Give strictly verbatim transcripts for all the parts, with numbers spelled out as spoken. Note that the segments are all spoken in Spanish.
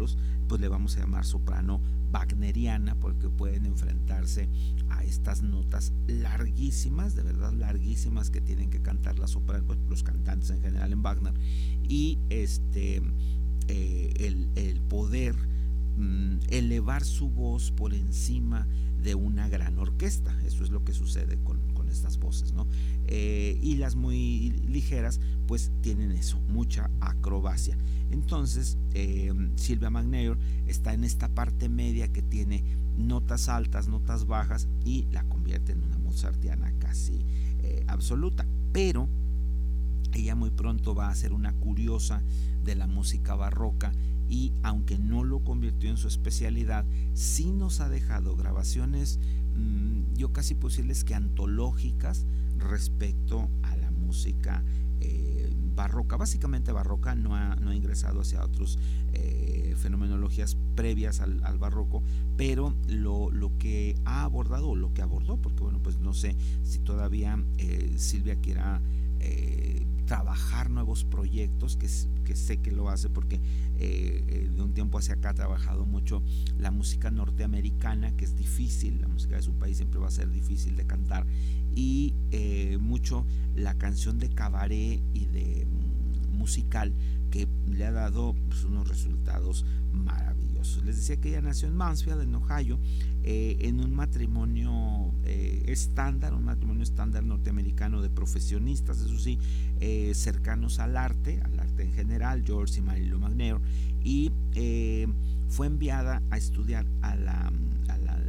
nosotros pues le vamos a llamar soprano wagneriana, porque pueden enfrentarse a estas notas larguísimas, de verdad larguísimas, que tienen que cantar las sopranos, pues, los cantantes en general en Wagner, y este eh, el, el poder mm, elevar su voz por encima de una gran orquesta. Eso es lo que sucede con, con estas voces, ¿no? Eh, y las muy ligeras pues tienen eso, mucha acrobacia. Entonces eh, Silvia McNair está en esta parte media que tiene notas altas, notas bajas, y la convierte en una mozartiana casi eh, absoluta. Pero ella muy pronto va a ser una curiosa de la música barroca, y aunque no lo convirtió en su especialidad, sí nos ha dejado grabaciones, mmm, yo casi puedo decirles que antológicas respecto a la música eh, barroca, básicamente barroca. No ha, no ha ingresado hacia otros eh, fenomenologías previas al, al barroco, pero lo, lo que ha abordado, o lo que abordó, porque bueno, pues no sé si todavía eh, Silvia quiera eh, trabajar nuevos proyectos, que, que sé que lo hace porque eh, eh, de un tiempo hacia acá ha trabajado mucho la música norteamericana, que es difícil, la música de su país siempre va a ser difícil de cantar, y eh, mucho la canción de cabaret y de mm, musical, que le ha dado pues, unos resultados maravillosos. Les decía que ella nació en Mansfield, en Ohio, eh, en un matrimonio eh, estándar, un matrimonio estándar norteamericano de profesionistas, eso sí, eh, cercanos al arte, al arte en general, George y Marilu McNair, y eh, fue enviada a estudiar a la, a la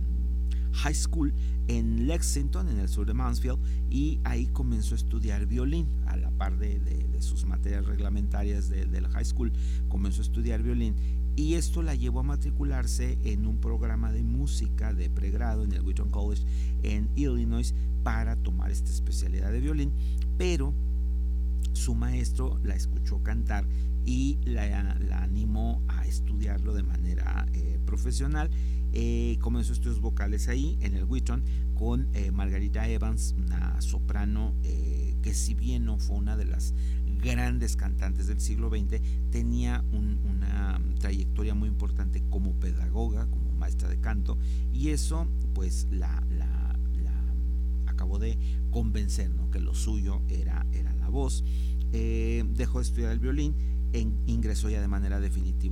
high school en Lexington, en el sur de Mansfield, y ahí comenzó a estudiar violín a la par de, de, de sus materias reglamentarias de, de la high school. Comenzó a estudiar violín, y esto la llevó a matricularse en un programa de música de pregrado en el Wheaton College en Illinois para tomar esta especialidad de violín. Pero su maestro la escuchó cantar y la, la animó a estudiarlo de manera eh, profesional. Eh, comenzó estudios vocales ahí en el Wheaton con eh, Margarita Evans, una soprano eh, que, si bien no fue una de las grandes cantantes del siglo veinte, tenía un, una trayectoria muy importante como pedagoga, como maestra de canto, y eso pues la, la, la acabó de convencer, ¿no?, que lo suyo era, era la voz. Eh, dejó de estudiar el violín, en, ingresó ya de manera definitiva